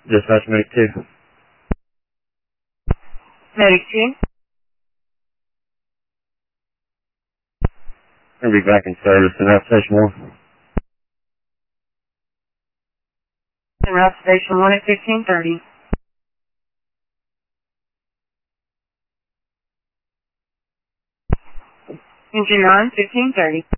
Dispatch Medic 2. Medic 2. I'll be back in service in route station 1. En route station 1 at 1530. Engine 9, 1530.